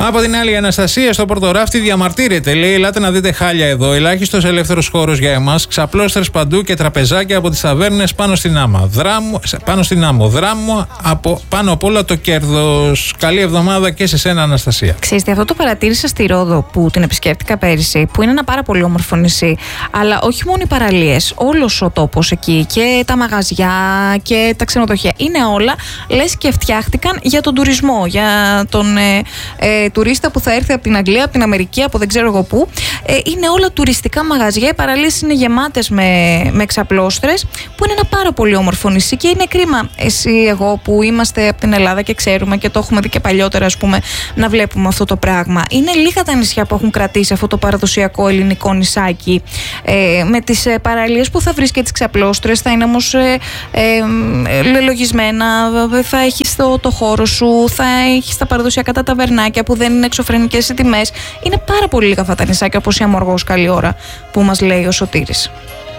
Από την άλλη, η Αναστασία στο Πορτοράφτη διαμαρτύρεται. Λέει: ελάτε να δείτε χάλια εδώ. Ελάχιστος ελεύθερος χώρος για εμάς. Ξαπλώστρες παντού και τραπεζάκια από τις ταβέρνες πάνω στην άμμο. Δράμο πάνω απ' όλα το κέρδος. Καλή εβδομάδα και σε σένα, Αναστασία. Ξέρετε, αυτό το παρατήρησα στη Ρόδο που την επισκέφτηκα πέρυσι, που είναι ένα πάρα πολύ όμορφο νησί. Αλλά όχι μόνο οι παραλίες, όλος ο τόπος εκεί και τα μαγαζιά και τα ξενοδοχεία. Είναι όλα λες και φτιάχτηκαν για τον τουρισμό, για τον τουρίστα που θα έρθει από την Αγγλία, από την Αμερική, από δεν ξέρω εγώ πού. Είναι όλα τουριστικά μαγαζιά. Οι παραλίες είναι γεμάτες με ξαπλώστρες, που είναι ένα πάρα πολύ όμορφο νησί και είναι κρίμα εσύ, εγώ που είμαστε από την Ελλάδα και ξέρουμε και το έχουμε δει και παλιότερα, ας πούμε, να βλέπουμε αυτό το πράγμα. Είναι λίγα τα νησιά που έχουν κρατήσει αυτό το παραδοσιακό ελληνικό νησάκι, με τις παραλίες που θα βρεις και τις ξαπλώστρες, θα είναι όμως λογισμένα, θα έχεις το χώρο σου, θα έχεις τα παραδοσιακά τα ταβερνάκια που δεν είναι εξωφρενικές οι τιμές. Είναι πάρα πολύ λίγα αυτά τα νησάκια, όπως η Αμοργός καλή ώρα που μας λέει ο Σωτήρης.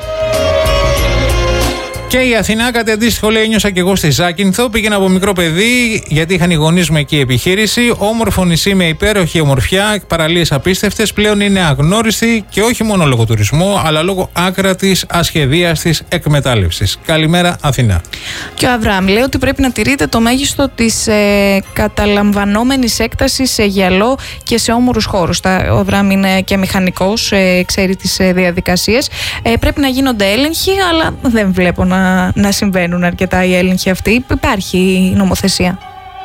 Και η Αθηνά, κάτι αντίστοιχο, λέει: ένιωσα και εγώ στη Ζάκυνθο. Πήγαινα από μικρό παιδί, γιατί είχαν οι γονείς μου εκεί επιχείρηση. Όμορφο νησί με υπέροχη ομορφιά, παραλίες απίστευτες. Πλέον είναι αγνώριστη και όχι μόνο λόγω τουρισμού, αλλά λόγω άκρατης ασχεδίαστης εκμετάλλευσης. Καλημέρα, Αθηνά. Και ο Αβραάμ λέει ότι πρέπει να τηρείται το μέγιστο της καταλαμβανόμενης έκτασης σε γυαλό και σε όμορους χώρους. Ο Αβραάμ είναι και μηχανικός, ξέρει τις διαδικασίες. Πρέπει να γίνονται έλεγχοι, αλλά δεν βλέπω να συμβαίνουν αρκετά οι έλεγχοι αυτοί. Υπάρχει νομοθεσία.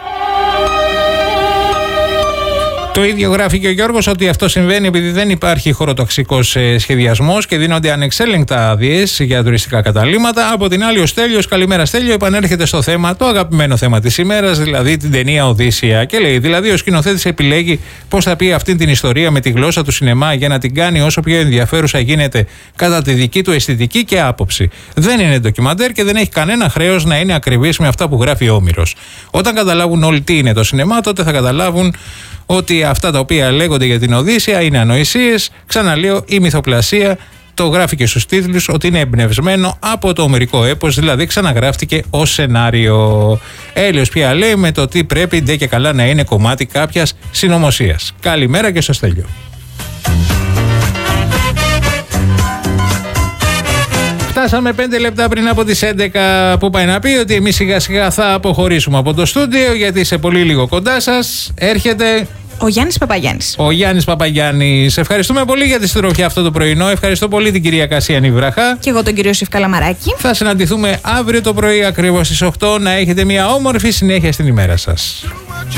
Το ίδιο γράφει και ο Γιώργος, ότι αυτό συμβαίνει επειδή δεν υπάρχει χωροταξικός σχεδιασμός και δίνονται ανεξέλεγκτα άδειες για τουριστικά καταλύματα. Από την άλλη, ο Στέλιος, καλημέρα Στέλιο, επανέρχεται στο θέμα, το αγαπημένο θέμα της ημέρας, δηλαδή την ταινία Οδύσσεια. Και λέει: δηλαδή, ο σκηνοθέτης επιλέγει πώς θα πει αυτή την ιστορία με τη γλώσσα του σινεμά για να την κάνει όσο πιο ενδιαφέρουσα γίνεται κατά τη δική του αισθητική και άποψη. Δεν είναι ντοκιμαντέρ και δεν έχει κανένα χρέος να είναι ακριβής με αυτά που γράφει ο Όμηρος. Όταν καταλάβουν όλοι τι είναι το σινεμά, τότε θα καταλάβουν ότι αυτά τα οποία λέγονται για την Οδύσσεια είναι ανοησίες. Ξαναλέω, η μυθοπλασία, το γράφει και στους τίτλους, ότι είναι εμπνευσμένο από το ομηρικό έπος, δηλαδή ξαναγράφτηκε ως σενάριο. Έλεος πια λέει με το τι πρέπει ντε και καλά να είναι κομμάτι κάποιας συνωμοσίας. Καλημέρα και στο Στέλιο. Φτάσαμε 5 λεπτά πριν από τις 11 που πάει να πει ότι εμείς σιγά σιγά θα αποχωρήσουμε από το στούντιο, γιατί σε πολύ λίγο κοντά σας έρχεται ο Γιάννης Παπαγιάννης. Ο Γιάννης Παπαγιάννης. Ευχαριστούμε πολύ για τη συντροφιά αυτό το πρωινό. Ευχαριστώ πολύ την κυρία Κασιανή Βραχά. Και εγώ τον κύριο Σιφ Καλαμαράκη. Θα συναντηθούμε αύριο το πρωί ακριβώς στις 8. Να έχετε μια όμορφη συνέχεια στην ημέρα σας.